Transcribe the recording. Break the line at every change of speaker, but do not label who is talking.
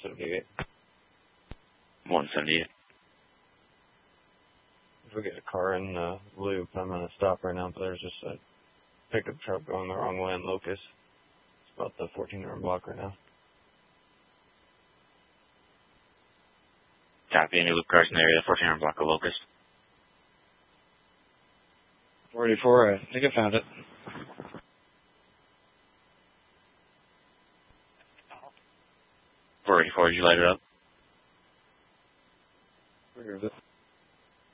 178.
178.
If we get a car in the loop, I'm going to stop right now, but there's just a pickup truck going the wrong way in Locust. It's about the 1400 block right now.
Copy, any loop cars in the area, 1400 block of Locust.
44, I think I found it.
484, did you light it up?
Where is it?